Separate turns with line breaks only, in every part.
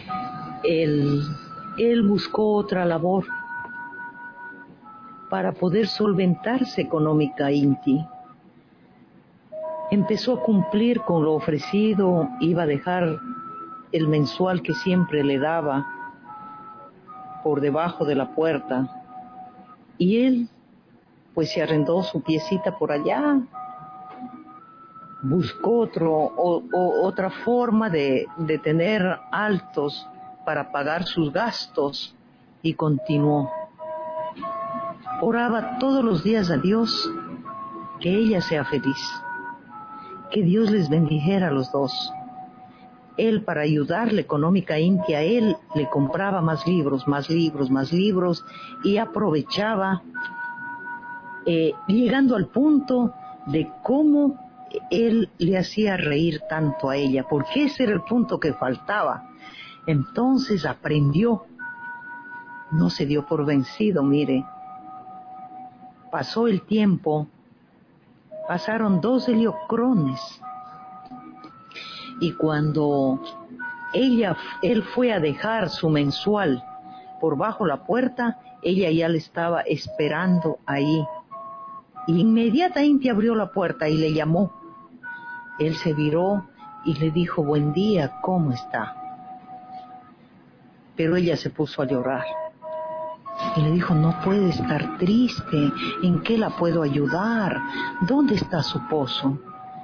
él, él buscó otra labor para poder solventarse económica Inti. Empezó a cumplir con lo ofrecido, iba a dejar el mensual que siempre le daba por debajo de la puerta, y él pues se arrendó su piecita por allá, buscó otra forma de tener altos para pagar sus gastos y continuó. Oraba todos los días a Dios que ella sea feliz, que Dios les bendijera a los dos. Él, para ayudarle económica Inti, a él le compraba más libros, y aprovechaba, llegando al punto de cómo él le hacía reír tanto a ella, porque ese era el punto que faltaba. Entonces aprendió, no se dio por vencido, mire. Pasó el tiempo, pasaron 2 heliocrones, y cuando él fue a dejar su mensual por bajo la puerta, ella ya le estaba esperando ahí. Inmediatamente abrió la puerta y le llamó. Él se viró y le dijo: buen día, ¿cómo está? Pero ella se puso a llorar y le dijo: no puede estar triste, ¿en qué la puedo ayudar? ¿Dónde está su pozo?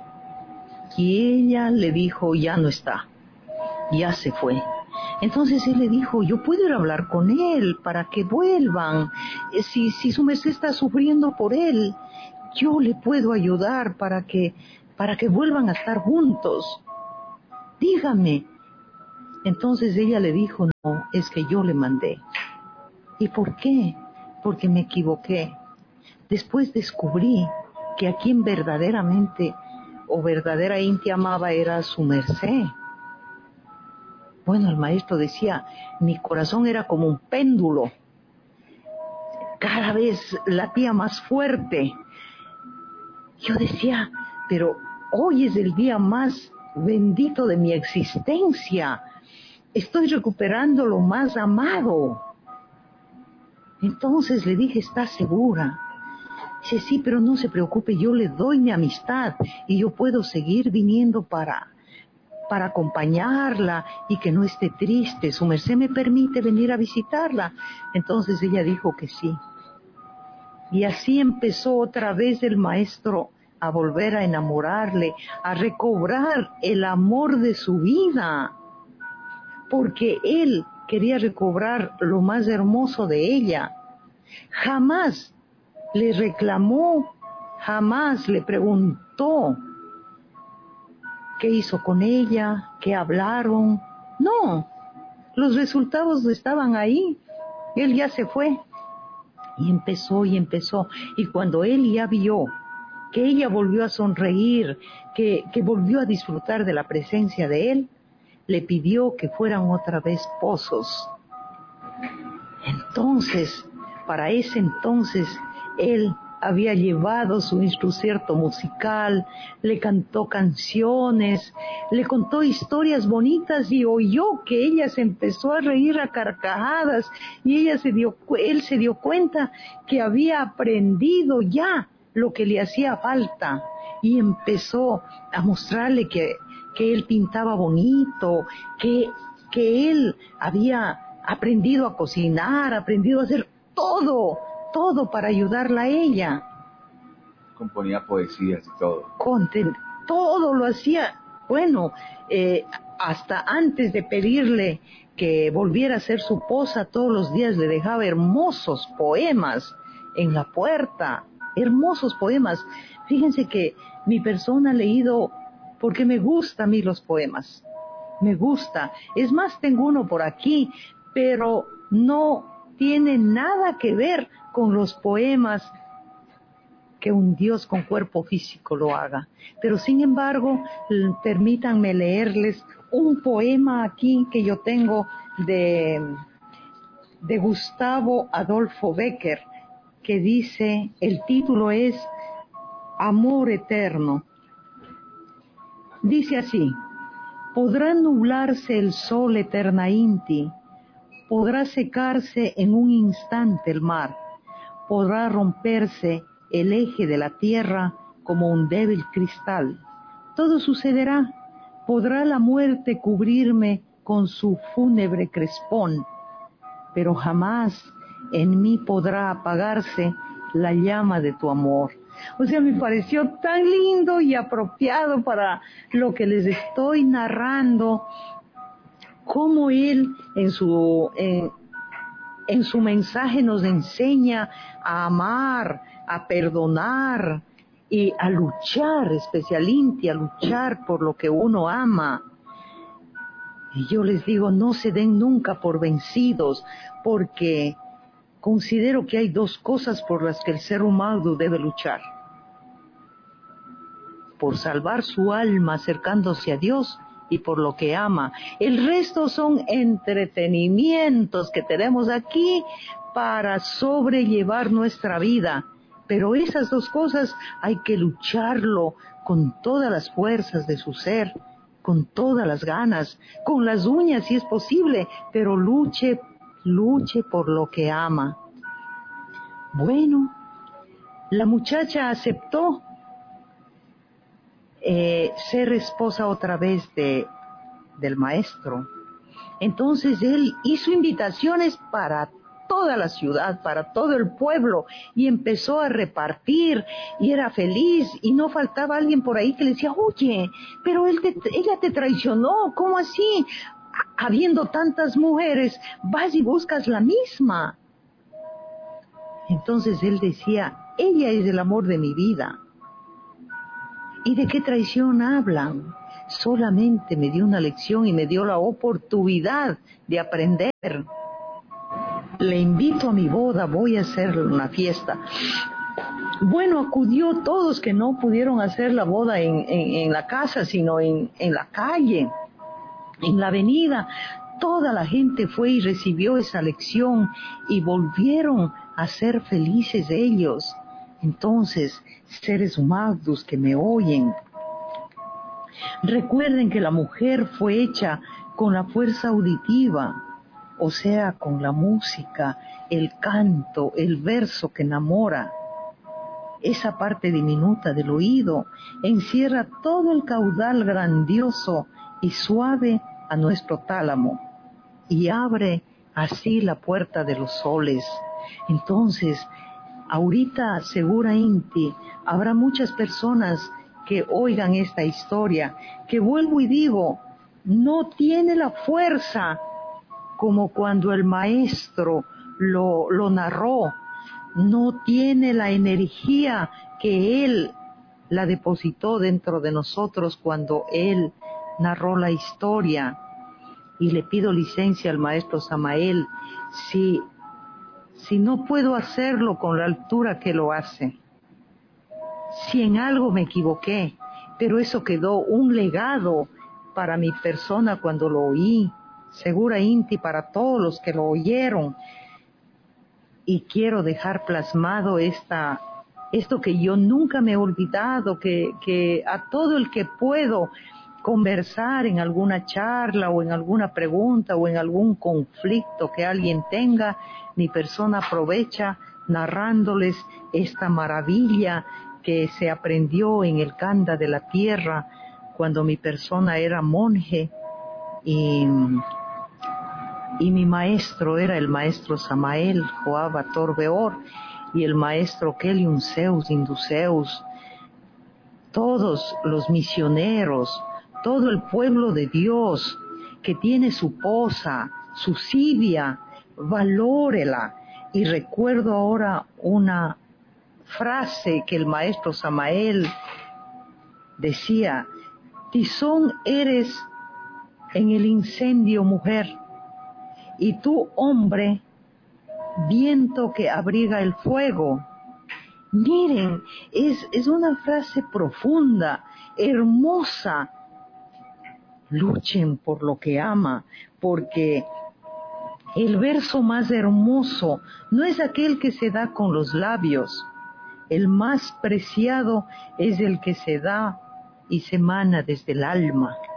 Y ella le dijo: ya no está, ya se fue. Entonces él le dijo: yo puedo ir a hablar con él para que vuelvan. Si su merced está sufriendo por él, yo le puedo ayudar para que vuelvan a estar juntos. Dígame. Entonces ella le dijo: no, es que yo le mandé. ¿Y por qué? Porque me equivoqué. Después descubrí que a quien verdaderamente o verdadera Inti amaba era a su merced. Bueno, el maestro decía, mi corazón era como un péndulo, cada vez latía más fuerte. Yo decía, pero hoy es el día más bendito de mi existencia, estoy recuperando lo más amado. Entonces le dije: ¿estás segura? Dice: sí, pero no se preocupe, yo le doy mi amistad y yo puedo seguir viniendo para acompañarla y que no esté triste. ¿Su merced me permite venir a visitarla? Entonces ella dijo que sí. Y así empezó otra vez el maestro a volver a enamorarle, a recobrar el amor de su vida, porque él quería recobrar lo más hermoso de ella. Jamás le reclamó, jamás le preguntó qué hizo con ella, qué hablaron. No, los resultados estaban ahí. Él ya se fue. Y empezó. Y cuando él ya vio que ella volvió a sonreír, que volvió a disfrutar de la presencia de él, le pidió que fueran otra vez pozos. Entonces, para ese entonces, él había llevado su instrumento musical, le cantó canciones, le contó historias bonitas y oyó que ella se empezó a reír a carcajadas y él se dio cuenta que había aprendido ya lo que le hacía falta y empezó a mostrarle que él pintaba bonito, que él había aprendido a cocinar, aprendido a hacer todo para ayudarla a ella.
Componía poesías y todo.
Todo lo hacía. Bueno, hasta antes de pedirle que volviera a ser su posa, todos los días le dejaba hermosos poemas en la puerta, hermosos poemas. Fíjense que mi persona ha leído porque me gusta a mí los poemas. Me gusta. Es más, tengo uno por aquí, pero no tiene nada que ver con los poemas que un Dios con cuerpo físico lo haga. Pero sin embargo, permítanme leerles un poema aquí que yo tengo de Gustavo Adolfo Bécquer, que dice, el título es Amor Eterno. Dice así: Podrá nublarse el sol, eterna Inti, podrá secarse en un instante el mar, podrá romperse el eje de la tierra como un débil cristal. Todo sucederá, podrá la muerte cubrirme con su fúnebre crespón, pero jamás en mí podrá apagarse la llama de tu amor. O sea, me pareció tan lindo y apropiado para lo que les estoy narrando, cómo él en su mensaje nos enseña a amar, a perdonar y a luchar, especialmente a luchar por lo que uno ama. Y yo les digo, no se den nunca por vencidos, porque considero que hay dos cosas por las que el ser humano debe luchar: por salvar su alma acercándose a Dios y por lo que ama. El resto son entretenimientos que tenemos aquí para sobrellevar nuestra vida, pero esas dos cosas hay que lucharlo con todas las fuerzas de su ser, con todas las ganas, con las uñas si es posible, pero luche por lo que ama. Bueno, la muchacha aceptó ser esposa otra vez del maestro. Entonces él hizo invitaciones para toda la ciudad, para todo el pueblo, y empezó a repartir, y era feliz, y no faltaba alguien por ahí que le decía, oye, pero ella te traicionó, ¿cómo así? Habiendo tantas mujeres, vas y buscas la misma. Entonces él decía, ella es el amor de mi vida. ¿Y de qué traición hablan? Solamente me dio una lección y me dio la oportunidad de aprender. Le invito a mi boda, voy a hacer una fiesta. Bueno, acudió todos que no pudieron hacer la boda en la casa, sino en la calle, en la avenida. Toda la gente fue y recibió esa lección y volvieron a ser felices ellos. Entonces, seres humanos que me oyen, recuerden que la mujer fue hecha con la fuerza auditiva, o sea, con la música, el canto, el verso que enamora. Esa parte diminuta del oído encierra todo el caudal grandioso y suave a nuestro tálamo y abre así la puerta de los soles. Entonces, ahorita, segura Inti, habrá muchas personas que oigan esta historia, que vuelvo y digo, no tiene la fuerza como cuando el maestro lo narró, no tiene la energía que él la depositó dentro de nosotros cuando él narró la historia. Y le pido licencia al maestro Samael si no puedo hacerlo con la altura que lo hace, si en algo me equivoqué, pero eso quedó un legado para mi persona cuando lo oí, segura Inti, para todos los que lo oyeron. Y quiero dejar plasmado esto que yo nunca me he olvidado, que a todo el que puedo conversar en alguna charla o en alguna pregunta o en algún conflicto que alguien tenga, mi persona aprovecha narrándoles esta maravilla que se aprendió en el Kanda de la Tierra cuando mi persona era monje y mi maestro era el maestro Samael Joaba Torbeor y el maestro Keliun Zeus Induceus, todos los misioneros, todo el pueblo de Dios que tiene su posa, su sibia, valórela. Y recuerdo ahora una frase que el maestro Samael decía, tizón eres en el incendio, mujer, y tú, hombre, viento que abriga el fuego. Miren, es una frase profunda, hermosa. Luchen por lo que ama, porque el verso más hermoso no es aquel que se da con los labios. El más preciado es el que se da y se emana desde el alma.